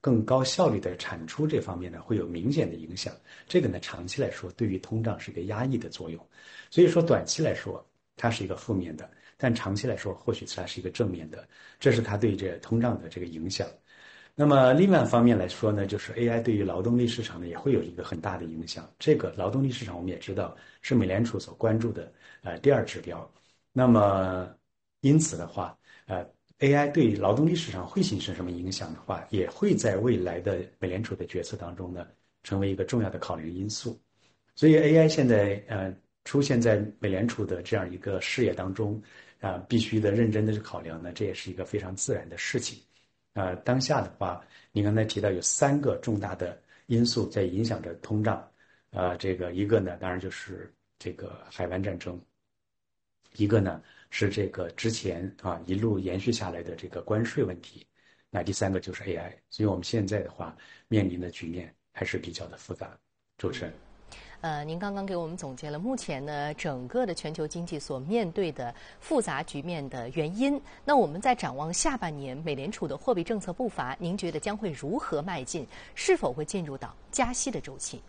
更高效率的产出这方面呢，会有明显的影响。这个呢，长期来说对于通胀是一个压抑的作用。所以说，短期来说它是一个负面的，但长期来说或许它是一个正面的，这是它对这通胀的这个影响。那么另外一方面来说呢，就是 AI 对于劳动力市场呢也会有一个很大的影响。这个劳动力市场我们也知道是美联储所关注的第二指标。那么因此的话AI 对劳动力市场会形成什么影响的话，也会在未来的美联储的决策当中呢，成为一个重要的考量因素。所以 AI 现在出现在美联储的这样一个视野当中必须的认真的去考量呢，这也是一个非常自然的事情。当下的话，你刚才提到有3个重大的因素在影响着通胀，这个一个呢，当然就是这个海湾战争，一个呢是这个之前一路延续下来的这个关税问题，那第3个就是 AI。所以我们现在的话面临的局面还是比较的复杂。主持人。 您刚刚给我们总结了目前呢整个的全球经济所面对的复杂局面的原因。那我们在展望下半年美联储的货币政策步伐，您觉得将会如何迈进？是否会进入到加息的周期？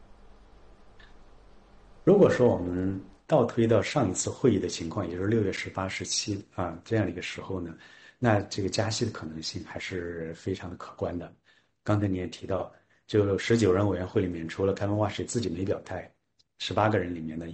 如果说我们倒推到上一次会议的情况，也就是6月18、17这样的一个时候呢，那这个加息的可能性还是非常的可观的。刚才你也提到，就19人委员会里面，除了凯文·沃什自己没表态，18个人里面呢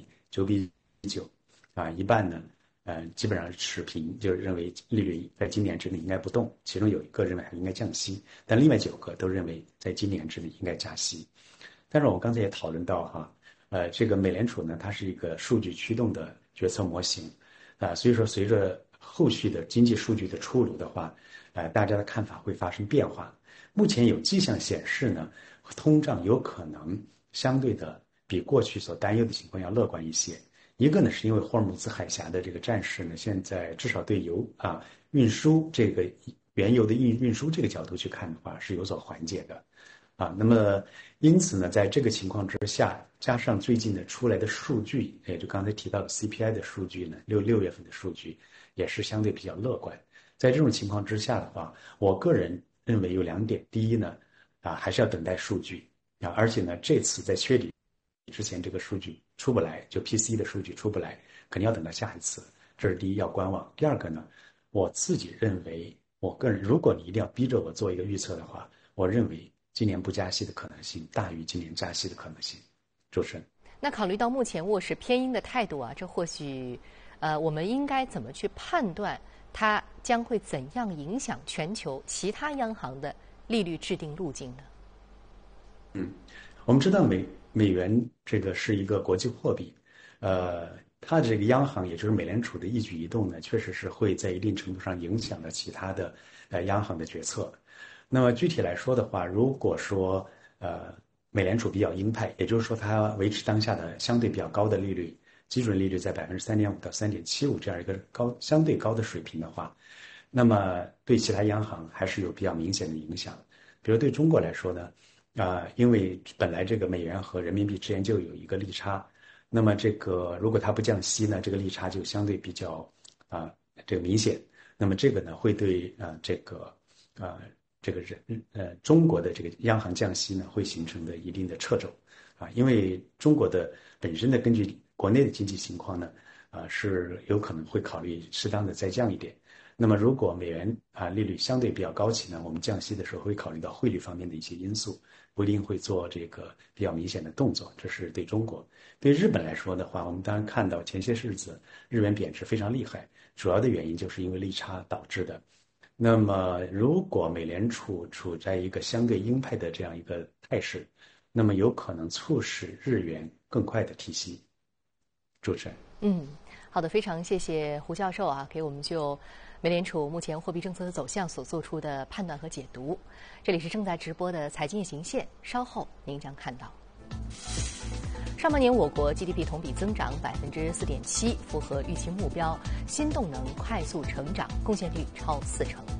9-9一半呢，基本上持平，就是认为利率在今年之内应该不动，其中有1个认为还应该降息，但另外9个都认为在今年之内应该加息。但是我刚才也讨论到这个美联储呢，它是一个数据驱动的决策模型所以说随着后续的经济数据的出炉的话，大家的看法会发生变化。目前有迹象显示呢，通胀有可能相对的比过去所担忧的情况要乐观一些。一个呢，是因为霍尔木兹海峡的这个战事呢，现在至少对运输这个原油的运输这个角度去看的话，是有所缓解的。那么因此呢，在这个情况之下，加上最近的出来的数据，也就刚才提到的 CPI 的数据呢，6月份的数据也是相对比较乐观。在这种情况之下的话，我个人认为有2点。第一呢，还是要等待数据而且呢，这次在确底之前这个数据出不来，就 PCE 的数据出不来，肯定要等到下一次。这是第一，要观望。第二个呢，我自己认为，我个人，如果你一定要逼着我做一个预测的话，我认为今年不加息的可能性大于今年加息的可能性。主持人。 那考虑到目前沃什偏鹰的态度这或许我们应该怎么去判断它将会怎样影响全球其他央行的利率制定路径呢？ 我们知道美元这个是一个国际货币，它的这个央行，也就是美联储的一举一动呢，确实是会在一定程度上影响了其他的央行的决策。那么具体来说的话，如果说美联储比较鹰派，也就是说它维持当下的相对比较高的利率，基准利率在3.5%到3.75%这样一个相对高的水平的话，那么对其他央行还是有比较明显的影响。比如对中国来说呢，因为本来这个美元和人民币之间就有一个利差，那么这个如果它不降息呢，这个利差就相对比较这个明显。那么这个呢会对中国的这个央行降息呢会形成的一定的掣肘因为中国的本身的根据国内的经济情况呢是有可能会考虑适当的再降一点。那么如果美元利率相对比较高企呢，我们降息的时候会考虑到汇率方面的一些因素，不一定会做这个比较明显的动作。这是对中国。对日本来说的话，我们当然看到前些日子日元贬值非常厉害，主要的原因就是因为利差导致的。那么如果美联储处在一个相对鹰派的这样一个态势，那么有可能促使日元更快的提息。主持人。 好的，非常谢谢胡教授给我们就美联储目前货币政策的走向所做出的判断和解读。这里是正在直播的财经夜行线，稍后您将看到。上半年我国 GDP 同比增长4.7%，符合预期目标，新动能快速成长，贡献率超40%。